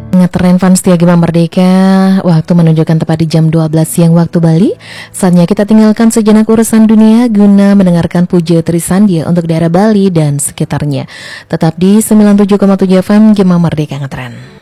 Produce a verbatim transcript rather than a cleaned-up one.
Ngetren fans setia Gema Merdeka. Waktu menunjukkan tepat di jam dua belas siang waktu Bali. Saatnya kita tinggalkan sejenak urusan dunia guna mendengarkan Puja Trisandia untuk daerah Bali dan sekitarnya. Tetap di sembilan puluh tujuh koma tujuh F M Gema Merdeka Ngetren.